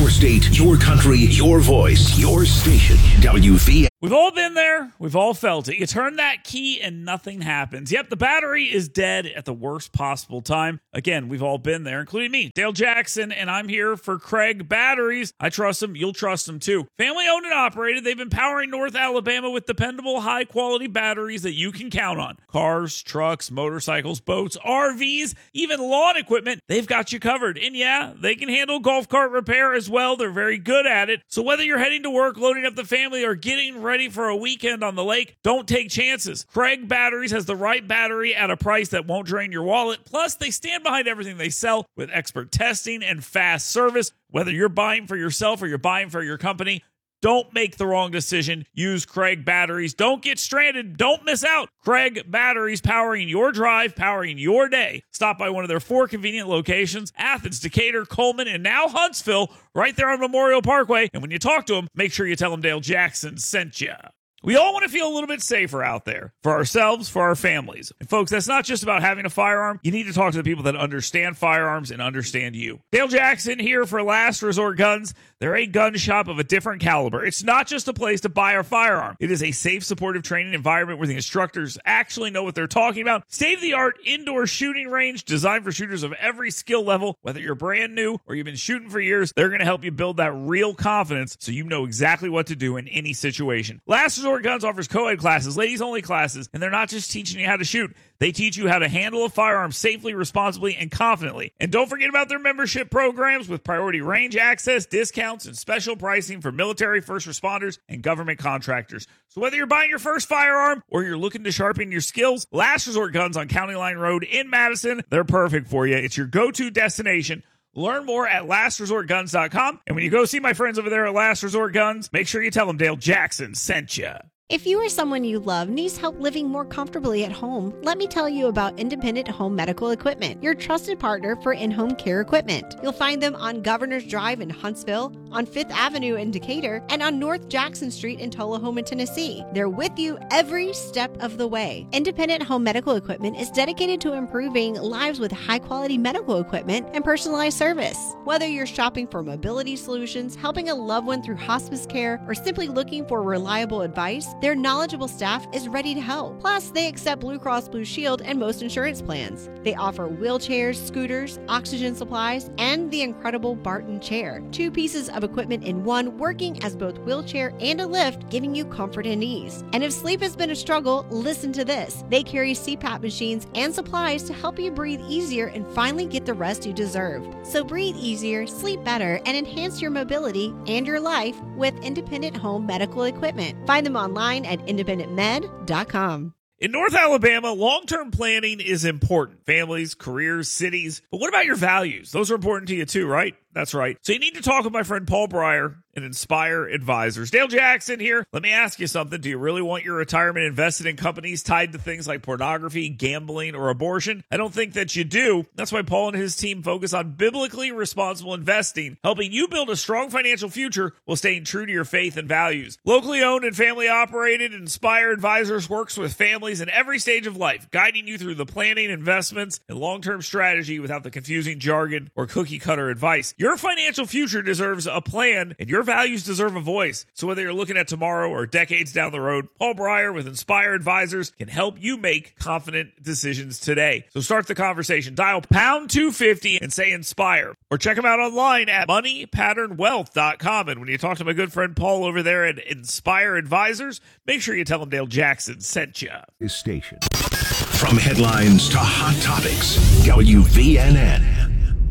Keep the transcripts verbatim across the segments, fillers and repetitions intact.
Your state, your country, your voice, your station. W V N. We've all been there. We've all felt it. You turn that key and nothing happens. Yep, the battery is dead at the worst possible time. Again, we've all been there, including me, Dale Jackson, and I'm here for Craig Batteries. I trust them. You'll trust them too. Family owned and operated. They've been powering North Alabama with dependable, high quality batteries that you can count on. Cars, trucks, motorcycles, boats, R Vs, even lawn equipment. They've got you covered. And yeah, they can handle golf cart repair as well. They're very good at it. So whether you're heading to work, loading up the family, or getting ready ready for a weekend on the lake, don't take chances. Craig Batteries has the right battery at a price that won't drain your wallet. Plus, they stand behind everything they sell with expert testing and fast service. Whether you're buying for yourself or you're buying for your company, don't make the wrong decision. Use Craig Batteries. Don't get stranded. Don't miss out. Craig Batteries, powering your drive, powering your day. Stop by one of their four convenient locations: Athens, Decatur, Coleman, and now Huntsville, right there on Memorial Parkway. And when you talk to them, make sure you tell them Dale Jackson sent you. We all want to feel a little bit safer out there, for ourselves, for our families. And folks, that's not just about having a firearm. You need to talk to the people that understand firearms and understand you. Dale Jackson here for Last Resort Guns. They're a gun shop of a different caliber. It's not just a place to buy a firearm. It is a safe, supportive training environment where the instructors actually know what they're talking about. State-of-the-art indoor shooting range designed for shooters of every skill level. Whether you're brand new or you've been shooting for years, they're going to help you build that real confidence so you know exactly what to do in any situation. Last Resort Guns offers co-ed classes, ladies-only classes, and they're not just teaching you how to shoot. They teach you how to handle a firearm safely, responsibly, and confidently. And don't forget about their membership programs with priority range access, discounts, and special pricing for military, first responders, and government contractors. So whether you're buying your first firearm or you're looking to sharpen your skills, Last Resort Guns on County Line Road in Madison, they're perfect for you. It's your go-to destination. Learn more at last resort guns dot com. And when you go see my friends over there at Last Resort Guns, make sure you tell them Dale Jackson sent you. If you or someone you love needs help living more comfortably at home, let me tell you about Independent Home Medical Equipment, your trusted partner for in-home care equipment. You'll find them on Governor's Drive in Huntsville, on Fifth Avenue in Decatur, and on North Jackson Street in Tullahoma, Tennessee. They're with you every step of the way. Independent Home Medical Equipment is dedicated to improving lives with high-quality medical equipment and personalized service. Whether you're shopping for mobility solutions, helping a loved one through hospice care, or simply looking for reliable advice, their knowledgeable staff is ready to help. Plus, they accept Blue Cross Blue Shield and most insurance plans. They offer wheelchairs, scooters, oxygen supplies, and the incredible Barton chair. Two pieces of equipment in one, working as both wheelchair and a lift, giving you comfort and ease. And if sleep has been a struggle, listen to this. They carry C PAP machines and supplies to help you breathe easier and finally get the rest you deserve. So breathe easier, sleep better, and enhance your mobility and your life with Independent Home Medical Equipment. Find them online at independent med dot com. In North Alabama, long-term planning is important. Families, careers, cities. But what about your values? Those are important to you too, right? That's right. So you need to talk with my friend Paul Breyer and Inspire Advisors. Dale Jackson here. Let me ask you something. Do you really want your retirement invested in companies tied to things like pornography, gambling, or abortion? I don't think that you do. That's why Paul and his team focus on biblically responsible investing, helping you build a strong financial future while staying true to your faith and values. Locally owned and family operated, Inspire Advisors works with families in every stage of life, guiding you through the planning, investments, and long-term strategy without the confusing jargon or cookie-cutter advice. Your financial future deserves a plan, and your values deserve a voice. So whether you're looking at tomorrow or decades down the road, Paul Breyer with Inspire Advisors can help you make confident decisions today. So start the conversation. Dial pound two fifty and say Inspire. Or check them out online at money pattern wealth dot com. And when you talk to my good friend Paul over there at Inspire Advisors, make sure you tell him Dale Jackson sent you. This station. From headlines to hot topics, W V N N.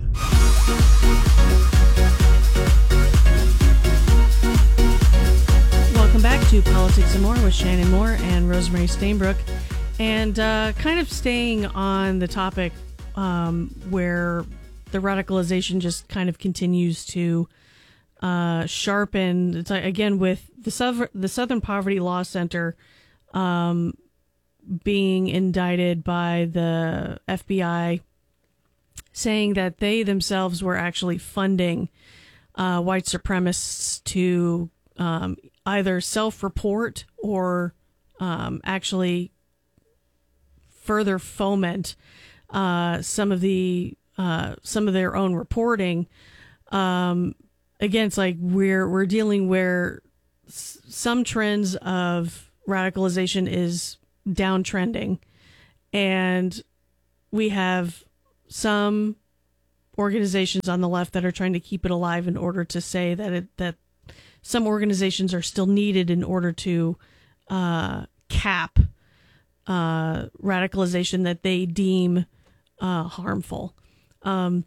Welcome back to Politics and More with Shannon Moore and Rosemary Stainbrook. And uh, kind of staying on the topic um, where the radicalization just kind of continues to uh, sharpen. It's like, again, with the, Southern, the Southern Poverty Law Center um, being indicted by the F B I, saying that they themselves were actually funding uh, white supremacists to um, either self-report or um, actually further foment uh, some of the uh, some of their own reporting. Um, again, it's like we're we're dealing where s- some trends of radicalization is downtrending, and we have some organizations on the left that are trying to keep it alive in order to say that it, that some organizations are still needed in order to uh, cap uh, radicalization that they deem uh, harmful. Um,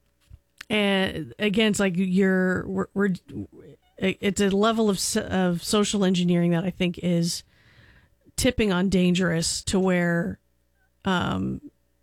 and again, it's like you're we're, we're it's a level of of social engineering that I think is tipping on dangerous, to where um,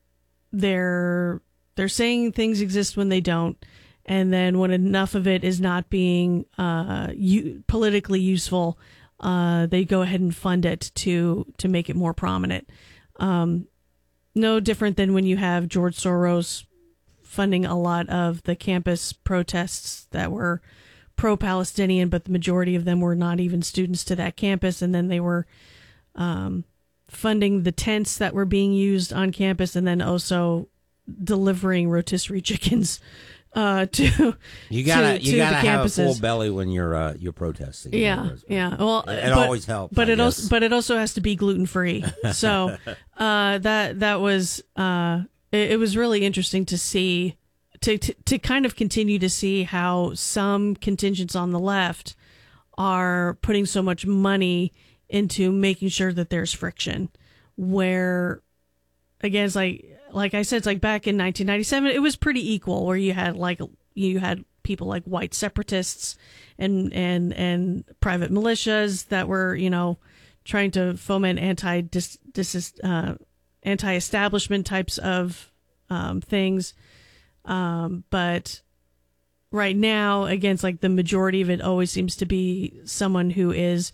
they're they're saying things exist when they don't, and then when enough of it is not being uh, u- politically useful, uh, they go ahead and fund it to to make it more prominent. Um, no different than when you have George Soros funding a lot of the campus protests that were pro-Palestinian, but the majority of them were not even students to that campus, and then they were um, funding the tents that were being used on campus, and then also delivering rotisserie chickens uh, to you gotta to, you to gotta the have a campuses. full belly when you're uh, you're protesting. Yeah, yeah. Well, it, it but, always helps. But I it guess. also but it also has to be gluten free. So uh, that that was uh, it, it was really interesting to see to, to to kind of continue to see how some contingents on the left are putting so much money into making sure that there's friction. Where again, it's like like I said, it's like back in nineteen ninety-seven, it was pretty equal, where you had like you had people like white separatists and and and private militias that were, you know, trying to foment anti dis, dis uh, anti-establishment types of um, things. Um, but right now, again, it's like the majority of it always seems to be someone who is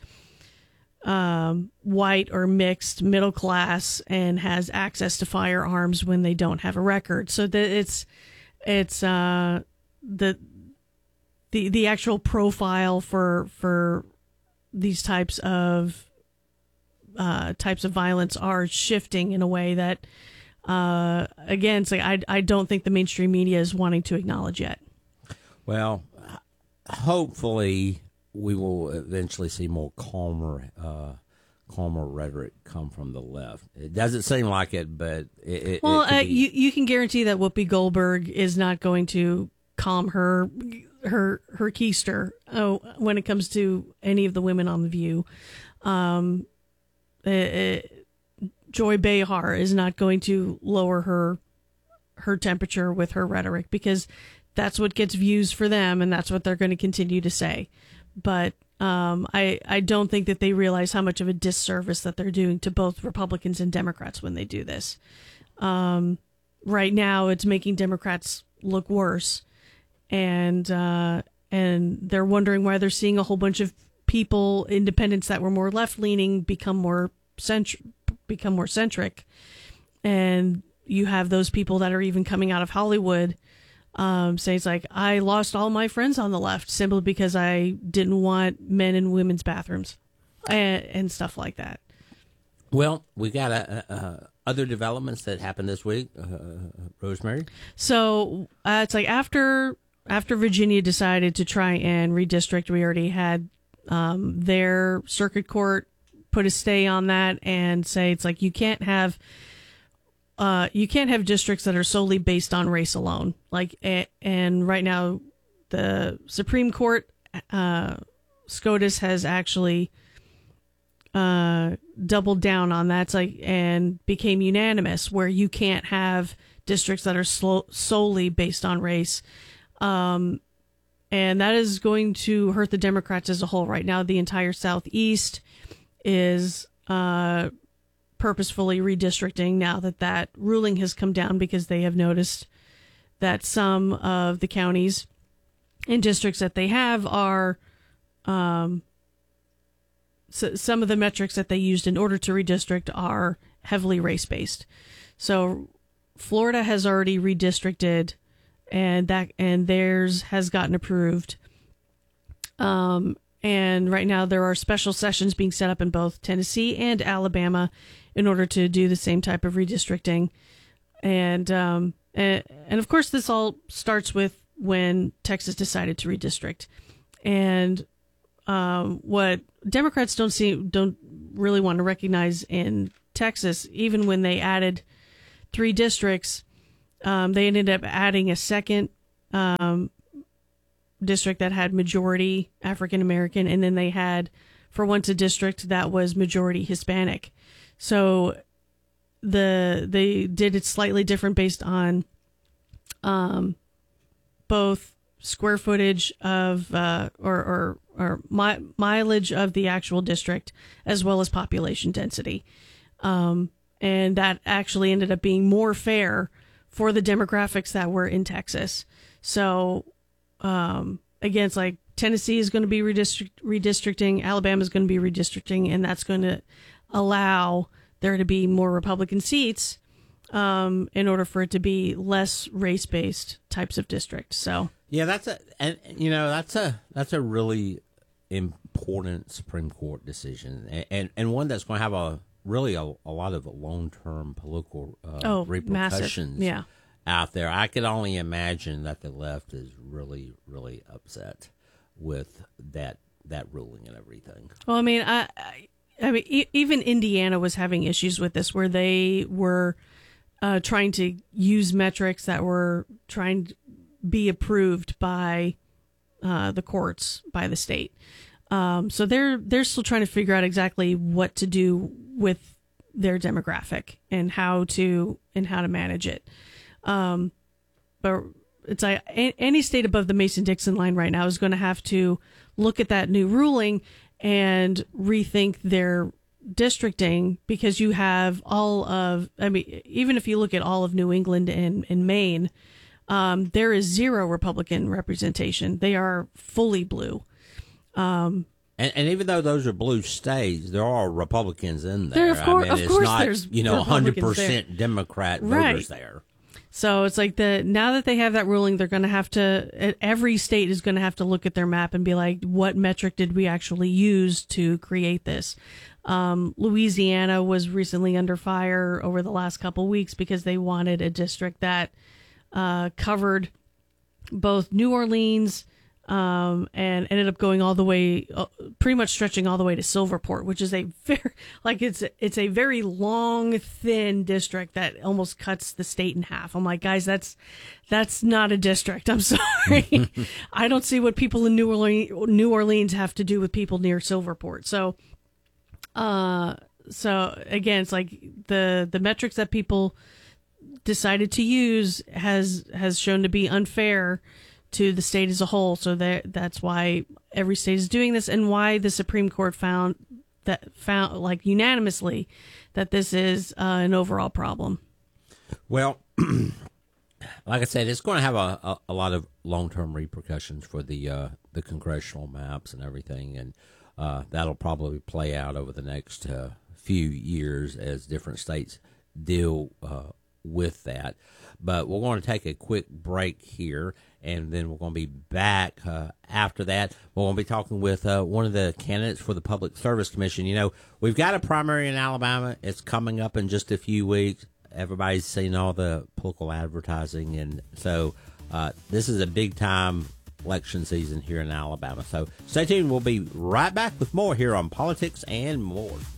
um, white or mixed, middle class, and has access to firearms when they don't have a record. So that it's it's uh, the the the actual profile for for these types of uh, types of violence are shifting in a way that, uh, again, it's like I I don't think the mainstream media is wanting to acknowledge yet. Well, hopefully we will eventually see more calmer, uh, calmer rhetoric come from the left. It doesn't seem like it, but it. it well, it could uh, be. you you can guarantee that Whoopi Goldberg is not going to calm her her her keister oh, when it comes to any of the women on The View. Um, it, it, Joy Behar is not going to lower her her temperature with her rhetoric, because that's what gets views for them, and that's what they're going to continue to say. But um, I I don't think that they realize how much of a disservice that they're doing to both Republicans and Democrats when they do this. Um, right now, it's making Democrats look worse, and uh, and they're wondering why they're seeing a whole bunch of people, independents that were more left leaning, become more centric, become more centric, and you have those people that are even coming out of Hollywood. Um, say it's like, I lost all my friends on the left simply because I didn't want men in women's bathrooms and, and stuff like that. Well, we got uh, uh, other developments that happened this week, uh, Rosemary. So uh, it's like after after Virginia decided to try and redistrict, we already had um, their circuit court put a stay on that and say it's like you can't have. Uh, you can't have districts that are solely based on race alone. Like, and right now, the Supreme Court, uh, SCOTUS has actually uh, doubled down on that. It's like, and became unanimous, where you can't have districts that are slow, solely based on race. Um, and that is going to hurt the Democrats as a whole. Right now, the entire Southeast is uh, purposefully redistricting now that that ruling has come down, because they have noticed that some of the counties and districts that they have are um, so some of the metrics that they used in order to redistrict are heavily race-based. So Florida has already redistricted, and that and theirs has gotten approved. Um, and right now there are special sessions being set up in both Tennessee and Alabama in order to do the same type of redistricting. And, um, and, and of course, this all starts with when Texas decided to redistrict. And um, what Democrats don't see, don't really want to recognize in Texas, even when they added three districts, um, they ended up adding a second um, district that had majority African American, and then they had, for once, a district that was majority Hispanic. So the they did it slightly different based on um, both square footage of uh, or or, or mi- mileage of the actual district, as well as population density. Um, and that actually ended up being more fair for the demographics that were in Texas. So, um, again, it's like Tennessee is going to be redistrict- redistricting, Alabama is going to be redistricting, and that's going to allow there to be more Republican seats um, in order for it to be less race-based types of districts. So, yeah, that's a, and you know, that's a that's a really important Supreme Court decision, and and, and one that's going to have a really a, a lot of long-term political uh, oh, repercussions massive. Yeah. out there. I could only imagine that the left is really, really upset with that that ruling and everything. Well, I mean, I, I, I mean, e- even Indiana was having issues with this, where they were uh, trying to use metrics that were trying to be approved by uh, the courts, by the state. Um, so they're they're still trying to figure out exactly what to do with their demographic and how to and how to manage it. Um, but it's like a- any state above the Mason-Dixon line right now is going to have to look at that new ruling and rethink their districting, because you have all of, I mean, even if you look at all of New England and, and Maine, um, there is zero Republican representation. They are fully blue. Um, And, and even though those are blue states, there are Republicans in there. There, of course- I mean, of it's course not, there's you know, one hundred Republicans percent Democrat Right. voters there. So it's like the now that they have that ruling, they're going to have to, every state is going to have to look at their map and be like, what metric did we actually use to create this? Um, Louisiana was recently under fire over the last couple weeks because they wanted a district that uh, covered both New Orleans um, and ended up going all the way, uh, pretty much stretching all the way to Silverport, which is a very, like it's, it's a very long, thin district that almost cuts the state in half. I'm like, guys, that's, that's not a district. I'm sorry. I don't see what people in New Orleans, New Orleans have to do with people near Silverport. So, uh, so again, it's like the, the metrics that people decided to use has, has shown to be unfair to the state as a whole. So that that's why every state is doing this, and why the Supreme Court found that found like unanimously that this is uh, an overall problem. Well, like I said, it's going to have a, a, a lot of long-term repercussions for the uh, the congressional maps and everything, and uh, that'll probably play out over the next uh, few years as different states deal uh, with that. But we're going to take a quick break here, and then we're going to be back uh, after that. We're going to be talking with uh, one of the candidates for the Public Service Commission. You know, we've got a primary in Alabama. It's coming up in just a few weeks. Everybody's seen all the political advertising, and so uh, this is a big-time election season here in Alabama. So stay tuned. We'll be right back with more here on Politics and More.